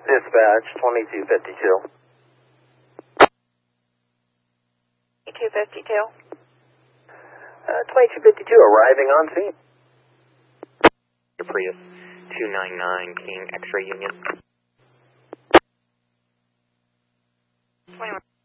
Dispatch, 2252. 2252. 2252, arriving on scene. Prius 299 King X-Ray Union. 21.